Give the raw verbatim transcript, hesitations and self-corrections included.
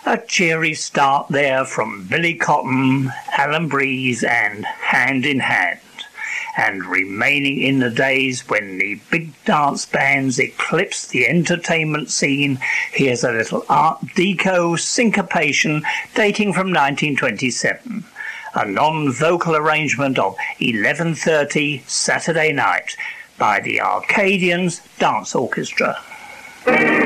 A cheery start there from Billy Cotton, Alan Breeze and Hand in Hand. And remaining in the days when the big dance bands eclipsed the entertainment scene, here's a little Art Deco syncopation dating from nineteen twenty-seven. A non-vocal arrangement of eleven thirty Saturday Night by the Arcadians Dance Orchestra.